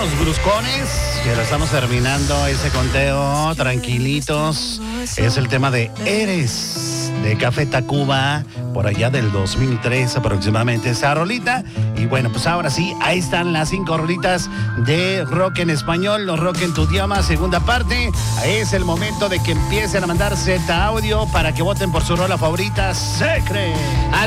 los bruscones, que lo estamos terminando ese conteo, tranquilitos. Es el tema de Eres, de Café Tacuba, por allá del 2003 aproximadamente esa rolita. Y bueno, pues ahora sí, ahí están las 5 rolitas de rock en español, los rock en tu idioma, segunda parte. Es el momento de que empiecen a mandar Z audio para que voten por su rola favorita, Secret.